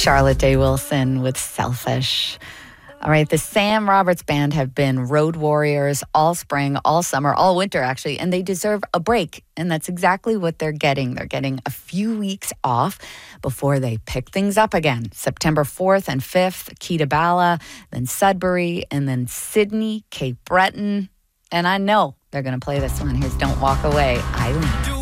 Charlotte Day Wilson with Selfish. All right, the Sam Roberts Band have been road warriors all spring, all summer, all winter, actually, and they deserve a break. And that's exactly what they're getting. They're getting a few weeks off before they pick things up again. September 4th and 5th, Kitaballah, then Sudbury, and then Sydney, Cape Breton. And I know they're going to play this one. Here's Don't Walk Away, Eileen.